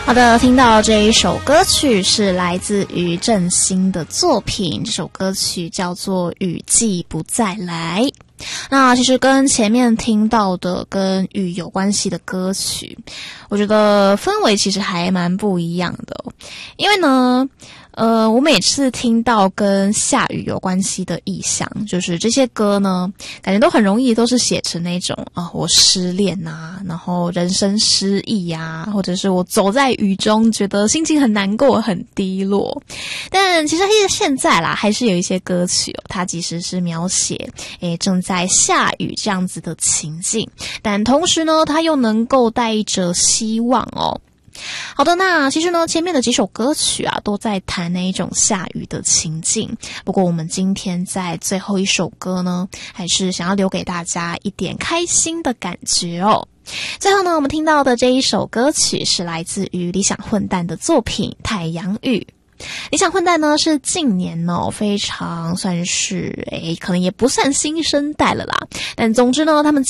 好的，听到这一首歌曲是来自于郑兴的作品，这首歌曲叫做《雨季不再来》。那其实跟前面听到的跟雨有关系的歌曲，我觉得氛围其实还蛮不一样的哦。因为呢我每次听到跟下雨有关系的意象，就是这些歌呢，感觉都很容易都是写成那种我失恋啊，然后人生失意啊，或者是我走在雨中觉得心情很难过很低落。但其实现在啦，还是有一些歌曲它其实是描写正在下雨这样子的情境，但同时呢它又能够带着希望哦。好的，那其实呢前面的几首歌曲啊都在谈那一种下雨的情境，不过我们今天在最后一首歌呢还是想要留给大家一点开心的感觉哦。最后呢我们听到的这一首歌曲是来自于理想混蛋的作品《太阳雨》。理想混蛋呢是近年非常算是可能也不算新生代了啦，但总之呢他们